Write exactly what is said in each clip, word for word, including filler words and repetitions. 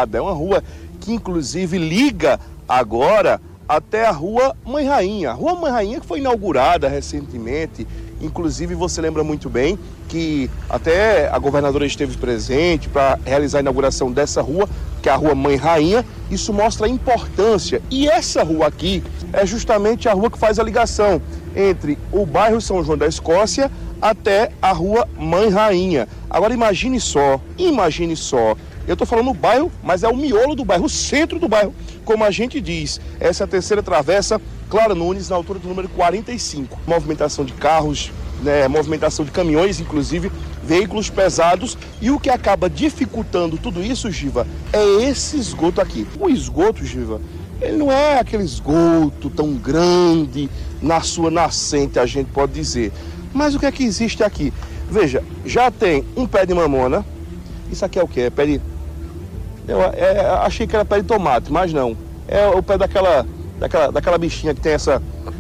inaugurada. É uma rua que inclusive liga agora até a Rua Mãe Rainha. A Rua Mãe Rainha que foi inaugurada recentemente. Inclusive você lembra muito bem que até a governadora esteve presente para realizar a inauguração dessa rua, que é a Rua Mãe Rainha. Isso mostra a importância. E essa rua aqui é justamente a rua que faz a ligação entre o bairro São João da Escócia até a Rua Mãe Rainha. Agora imagine só, imagine só. Eu estou falando no bairro, mas é o miolo do bairro, o centro do bairro, como a gente diz. Essa é a terceira travessa, Clara Nunes, na altura do número quarenta e cinco. Movimentação de carros, né, movimentação de caminhões, inclusive veículos pesados. E o que acaba dificultando tudo isso, Giva, é esse esgoto aqui. O esgoto, Giva, ele não é aquele esgoto tão grande na sua nascente, a gente pode dizer. Mas o que é que existe aqui? Veja, já tem um pé de mamona. Isso aqui é o quê? É pé de... Eu é, achei que era pé de tomate, mas não. É o pé daquela, daquela, daquela bichinha que tem essa,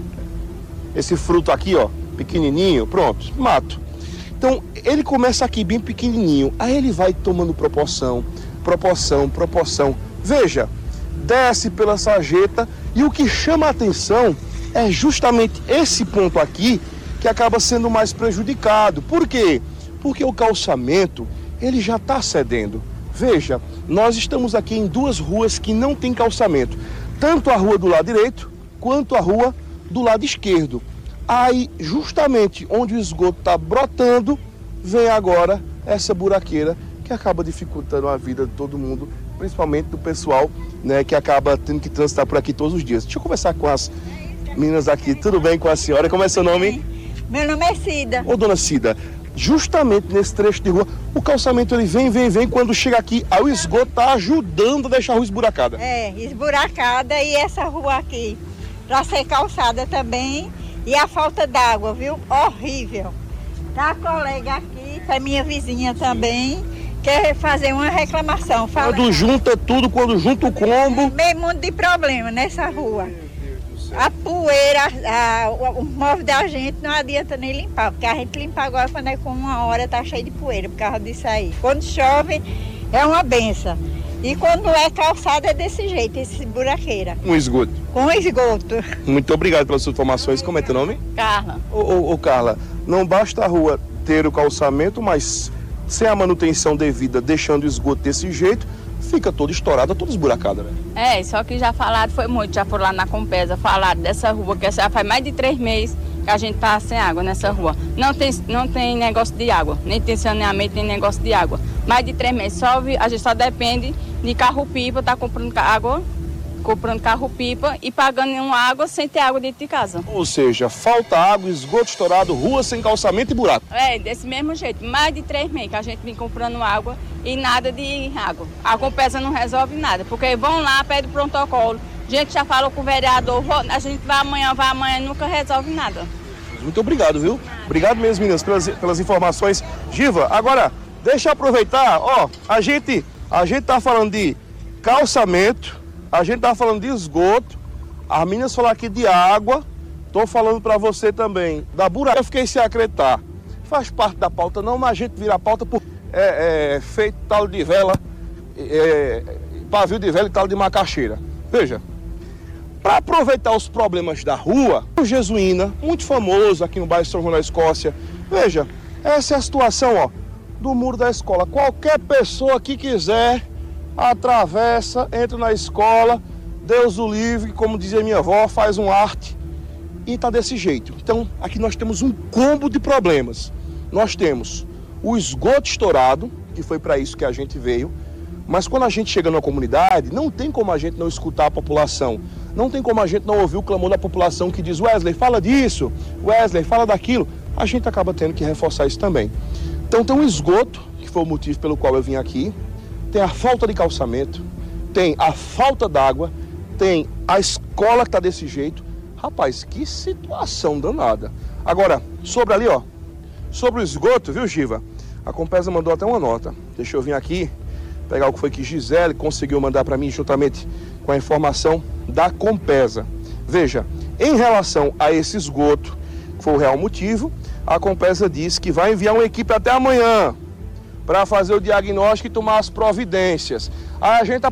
esse fruto aqui, ó, pequenininho. Pronto, mato. Então, ele começa aqui bem pequenininho. Aí ele vai tomando proporção, proporção, proporção. Veja, desce pela sarjeta e o que chama a atenção é justamente esse ponto aqui que acaba sendo mais prejudicado. Por quê? Porque o calçamento, ele já está cedendo. Veja, nós estamos aqui em duas ruas que não tem calçamento. Tanto a rua do lado direito, quanto a rua do lado esquerdo. Aí, justamente onde o esgoto está brotando, vem agora essa buraqueira que acaba dificultando a vida de todo mundo, principalmente do pessoal, né, que acaba tendo que transitar por aqui todos os dias. Deixa eu conversar com as meninas aqui. Tudo bem com a senhora? Como é seu nome? Meu nome é Cida. Ô, dona Cida, justamente nesse trecho de rua, o calçamento ele vem, vem, vem, quando chega aqui, aí o esgoto tá ajudando a deixar a rua esburacada. É, esburacada, e essa rua aqui, para ser calçada também, e a falta d'água, viu? Horrível. Tá a colega aqui, que é minha vizinha também, quer fazer uma reclamação. Fala. Quando junta tudo, quando junta o combo... Meio mundo de problema nessa rua. A poeira, a, o, o móvel da gente não adianta nem limpar, porque a gente limpa agora quando é com uma hora, tá cheio de poeira por causa disso aí. Quando chove, é uma benção. E quando é calçada é desse jeito, esse buraqueira. Um esgoto. Com esgoto. Muito obrigado pelas suas informações. Como é teu nome? Carla. Ô, ô, ô Carla, não basta a rua ter o calçamento, mas sem a manutenção devida, deixando o esgoto desse jeito, fica toda estourada, toda esburacada, né? É, só que já falaram, foi muito, já foram lá na Compesa, falaram dessa rua, que essa faz mais de três meses que a gente tá sem água nessa rua. Não tem, não tem negócio de água, nem tem saneamento, nem negócio de água. Mais de três meses, só, a gente só depende de carro-pipa, tá comprando água, comprando carro-pipa e pagando uma água sem ter água dentro de casa. Ou seja, falta água, esgoto estourado, rua sem calçamento e buraco. É, desse mesmo jeito, mais de três meses que a gente vem comprando água e nada de água. A Compesa não resolve nada, porque vão lá, pedem protocolo. A gente já falou com o vereador, a gente vai amanhã, vai amanhã e nunca resolve nada. Muito obrigado, viu? Obrigado mesmo, meninas, pelas, pelas informações. Giva, agora, deixa eu aproveitar, ó, a gente, a gente tá falando de calçamento, a gente tá falando de esgoto, as meninas falaram aqui de água, tô falando para você também da buraca. Eu fiquei sem acreditar, faz parte da pauta não, mas a gente vira a pauta por é, é, feito tal de vela, é, pavio de vela e tal de macaxeira. Veja, para aproveitar os problemas da rua, o Jesuína, muito famoso aqui no bairro São João da Escócia. Veja, essa é a situação, ó, do muro da escola. Qualquer pessoa que quiser, atravessa, entra na escola, Deus o livre, como dizia minha avó, faz um arte e tá desse jeito. Então, aqui nós temos um combo de problemas. Nós temos o esgoto estourado, que foi para isso que a gente veio, mas quando a gente chega numa comunidade, não tem como a gente não escutar a população. Não tem como a gente não ouvir o clamor da população que diz: Wesley, fala disso, Wesley, fala daquilo. A gente acaba tendo que reforçar isso também. Então tem um esgoto, que foi o motivo pelo qual eu vim aqui, tem a falta de calçamento, tem a falta d'água, tem a escola que está desse jeito. Rapaz, que situação danada. Agora, sobre ali, ó, sobre o esgoto, viu, Giva? A Compesa mandou até uma nota. Deixa eu vir aqui, pegar o que foi que Gisele conseguiu mandar para mim, juntamente com a informação da Compesa. Veja, em relação a esse esgoto, que foi o real motivo, a Compesa disse que vai enviar uma equipe até amanhã para fazer o diagnóstico e tomar as providências. Aí a gente está